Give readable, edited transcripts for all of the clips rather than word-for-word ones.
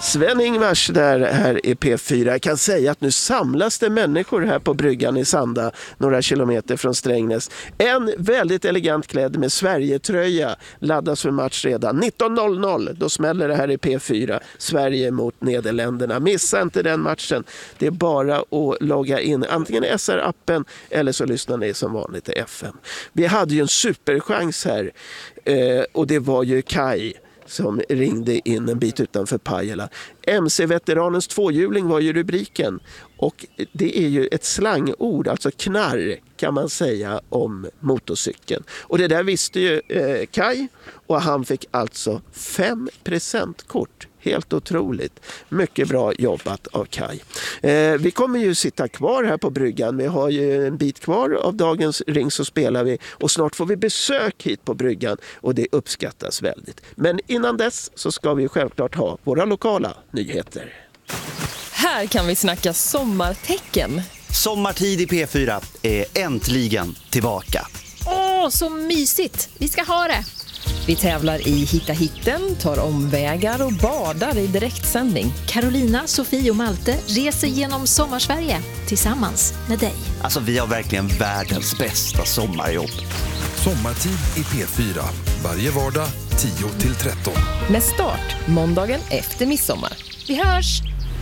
Sven-Ingvars där här i P4. Jag kan säga att nu samlas det människor här på bryggan i Sanda, några kilometer från Strängnäs. En väldigt elegant klädd med Sverige-tröja laddas för match redan. 19.00, då smäller det här i P4. Sverige mot Nederländerna. Missa inte den matchen. Det är bara att logga in antingen SR-appen eller så lyssnar ni som vanligt till FM. Vi hade ju en superchans här och det var ju Kai som ringde in en bit utanför Pajala. MC-veteranens tvåhjuling var ju rubriken och det är ju ett slangord, alltså knarr kan man säga om motorcykeln. Och det där visste ju Kai och han fick alltså 5 presentkort. Helt otroligt. Mycket bra jobbat av Kai. Vi kommer ju sitta kvar här på bryggan. Vi har ju en bit kvar av dagens Ring så spelar vi. Och snart får vi besök hit på bryggan. Och det uppskattas väldigt. Men innan dess så ska vi självklart ha våra lokala nyheter. Här kan vi snacka sommartecken. Sommartid i P4 är äntligen tillbaka. Åh, så mysigt. Vi ska ha det. Vi tävlar i Hitta hitten, tar omvägar och badar i direktsändning. Carolina, Sofie och Malte reser genom Sommarsverige tillsammans med dig. Alltså vi har verkligen världens bästa sommarjobb. Sommartid i P4. Varje vardag 10-13. Med start måndagen efter midsommar. Vi hörs!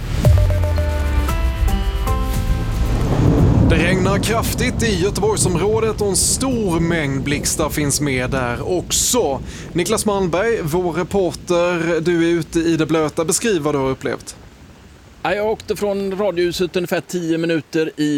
Det regnar kraftigt i Göteborgsområdet och en stor mängd blixtar finns med där också. Niklas Malmberg, vår reporter, du är ute i det blöta. Beskriv vad du har upplevt. Jag åkte från radiohuset ungefär 10 minuter i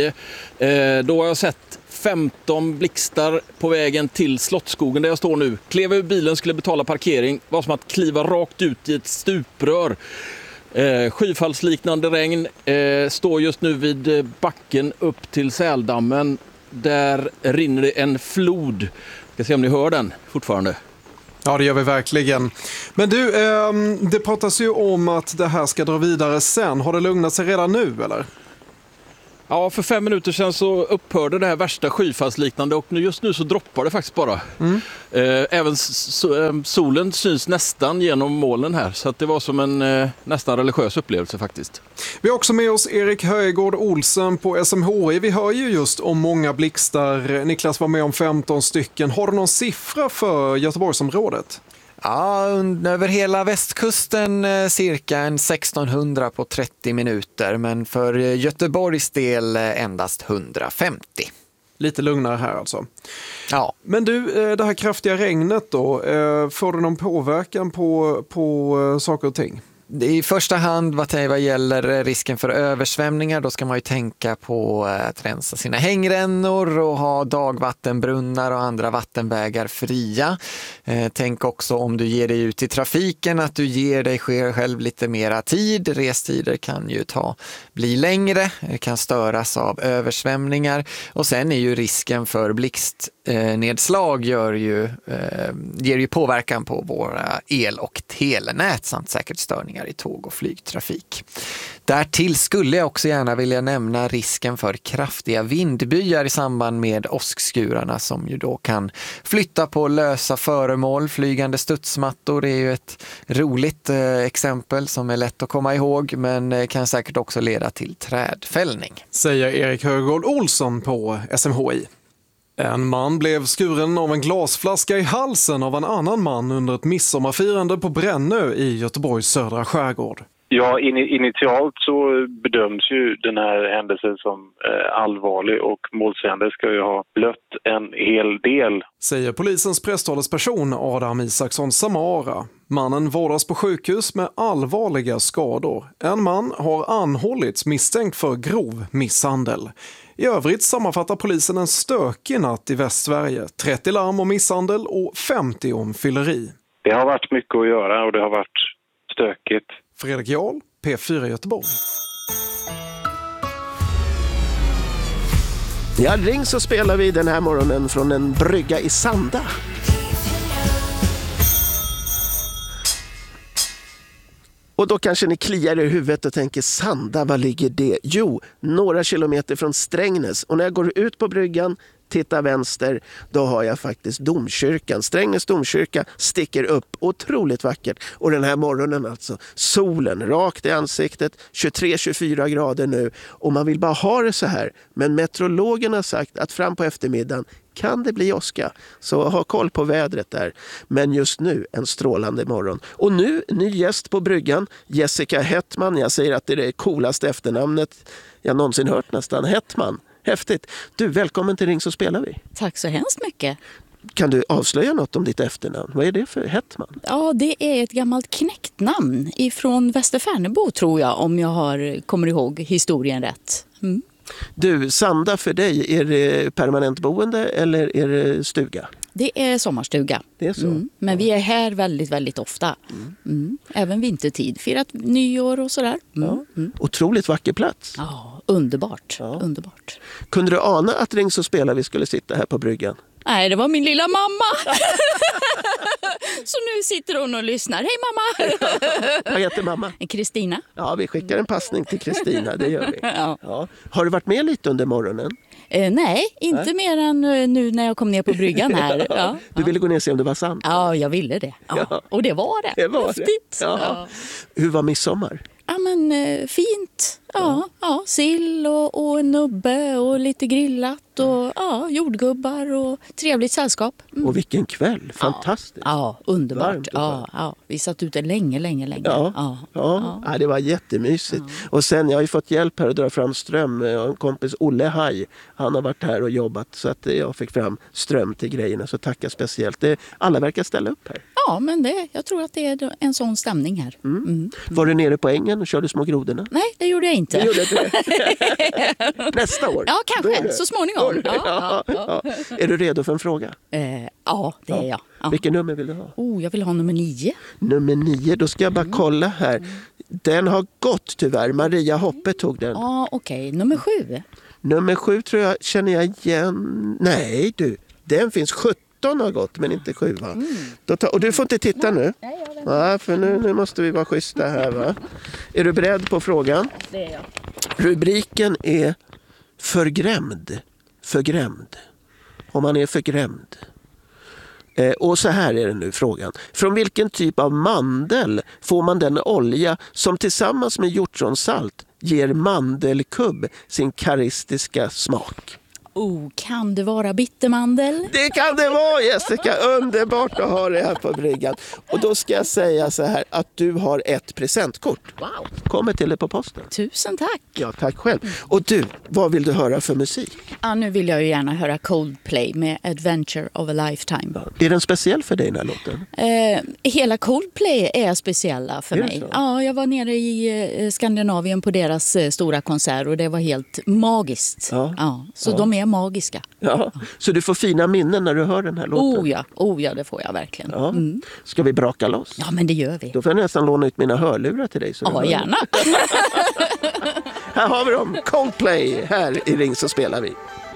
9. Då har jag sett 15 blixtar på vägen till Slottsskogen där jag står nu. Klev ur bilen, skulle betala parkering. Var som att kliva rakt ut i ett stuprör. Skyfallsliknande regn, står just nu vid backen upp till Säldammen. Där rinner det en flod. Ska se om ni hör den fortfarande. Ja, det gör vi verkligen. Men du, det pratas ju om att det här ska dra vidare sen. Har det lugnat sig redan nu, eller? Ja, för 5 minuter sedan så upphörde det här värsta skyfallsliknande och just nu så droppar det faktiskt bara. Även solen syns nästan genom molnen här, så att det var som en nästan religiös upplevelse faktiskt. Vi har också med oss Erik Höjgård Olsen på SMHI. Vi hör ju just om många blixtar. Niklas var med om 15 stycken. Har du någon siffra för Göteborgsområdet? Ja, över hela västkusten cirka en 1600 på 30 minuter, men för Göteborgs del endast 150. Lite lugnare här alltså. Ja. Men du, det här kraftiga regnet då, får du någon påverkan på saker och ting? I första hand vad gäller risken för översvämningar, då ska man ju tänka på att rensa sina hängrännor och ha dagvattenbrunnar och andra vattenvägar fria. Tänk också om du ger dig ut i trafiken att du ger dig själv lite mera tid. Restider kan ju bli längre, kan störas av översvämningar. Och sen är ju risken för blixtnedslag ger ju påverkan på våra el- och telenät samt säkerhetsstörningar i tåg- och flygtrafik. Därtill skulle jag också gärna vilja nämna risken för kraftiga vindbyar i samband med åskskurarna som ju då kan flytta på lösa föremål. Flygande studsmattor är ju ett roligt exempel som är lätt att komma ihåg, men kan säkert också leda till trädfällning. Säger Erik Höjgård Olsson på SMHI. En man blev skuren av en glasflaska i halsen av en annan man under ett midsommarfirande på Brännö i Göteborgs södra skärgård. Ja, initialt så bedöms ju den här händelsen som allvarlig och målsägande ska ju ha blött en hel del. Säger polisens presstalesperson Adam Isaksson Samara. Mannen vårdas på sjukhus med allvarliga skador. En man har anhållits misstänkt för grov misshandel. I övrigt sammanfattar polisen en stökig natt i Västsverige. 30 larm om misshandel och 50 om fylleri. Det har varit mycket att göra och det har varit stökigt. Fredrik Jarl, P4 Göteborg. Ja, Ring så spelar vi den här morgonen från en brygga i Sanda. Och då kanske ni kliar i huvudet och tänker, Sanda, var ligger det? Jo, några kilometer från Strängnäs. Och när jag går ut på bryggan titta vänster, då har jag faktiskt domkyrkan. Strängnäs domkyrka sticker upp, otroligt vackert. Och den här morgonen alltså, solen rakt i ansiktet, 23-24 grader nu. Och man vill bara ha det så här. Men meteorologerna har sagt att fram på eftermiddagen kan det bli åska. Så ha koll på vädret där. Men just nu en strålande morgon. Och nu ny gäst på bryggan, Jessica Hettman. Jag säger att det är det coolaste efternamnet jag någonsin hört nästan. Hettman. Häftigt. Du, välkommen till Ring så spelar vi. Tack så hemskt mycket. Kan du avslöja något om ditt efternamn? Vad är det för Hettman? Ja, det är ett gammalt knäktnamn ifrån Västerfärnebo tror jag, om jag kommer ihåg historien rätt. Mm. Du, Sanda för dig, är det permanent boende eller är det stuga? Det är sommarstuga. Det är så? Men vi är här väldigt, väldigt ofta. Även vintertid. Firat nyår och sådär. Otroligt vacker plats. Ja, underbart. Underbart. Kunde du ana att Ring så spelar vi skulle sitta här på bryggan? Nej, det var min lilla mamma. Så nu sitter hon och lyssnar. Hej mamma! Vad heter mamma? Kristina. Ja, vi skickar en passning till Kristina, det gör vi. Ja. Har du varit med lite under morgonen? Nej, inte mer än nu när jag kom ner på bryggan här. Ja. Du ville gå ner och se om det var sant? Ja, jag ville det. Ja. Och det var det. Det var häftigt. det. Ja. Hur var midsommar? Ja, men fint. Ja, sill och en nubbe och lite grillat och jordgubbar och trevligt sällskap. Och vilken kväll, fantastiskt. Ja, underbart. Ja, vi satt ute länge. Ja, det var jättemysigt. Och sen, jag har ju fått hjälp här att dra fram ström. Jag har en kompis, Olle Haj, han har varit här och jobbat så att jag fick fram ström till grejerna. Så tacka speciellt. Alla verkar ställa upp här. Ja, men jag tror att det är en sån stämning här. Var du nere på ängen och körde små grodorna? Nej, det gjorde jag inte. Det gjorde det. Nästa år? Ja, kanske. Så småningom. Ja. Är du redo för en fråga? Ja, det är jag. Ja. Vilken nummer vill du ha? Jag vill ha nummer 9. Nummer 9, då ska jag bara kolla här. Den har gått tyvärr. Maria Hoppe tog den. Ja, okej. Nummer 7. Nummer 7 tror jag, känner jag igen. Nej du, den finns 17 har gått men inte 7 va? Och du får inte titta nu. Nej, för nu måste vi vara schyssta här va. Är du beredd på frågan? Det är jag. Rubriken är förgrämd. Förgrämd. Om man är förgrämd. Och så här är det nu frågan. Från vilken typ av mandel får man den olja som tillsammans med hjortronsalt ger mandelkubb sin karaktäristiska smak? Kan det vara bittermandel? Det kan det vara, Jessica. Underbart att ha det här på bryggan. Och då ska jag säga så här att du har ett presentkort. Wow. Kommer till dig på posten. Tusen tack. Ja, tack själv. Och du, vad vill du höra för musik? Ja, nu vill jag ju gärna höra Coldplay med Adventure of a Lifetime. Är den speciell för dig den här låten? Hela Coldplay är speciella för mig. Ja, jag var nere i Skandinavien på deras stora konsert och det var helt magiskt. Så de är magiska. Ja. Så du får fina minnen när du hör den här låten? Ja, det får jag verkligen. Ja. Ska vi braka loss? Ja, men det gör vi. Då får jag nästan låna ut mina hörlurar till dig. Ja, gärna. Här har vi dem. Coldplay. Här i Ring så spelar vi.